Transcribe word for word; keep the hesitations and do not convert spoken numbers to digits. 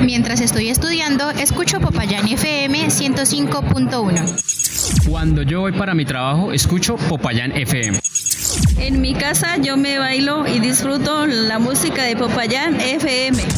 Mientras estoy estudiando, escucho Popayán F M ciento cinco punto uno. Cuando yo voy para mi trabajo, escucho Popayán F M. En mi casa yo me bailo y disfruto la música de Popayán F M.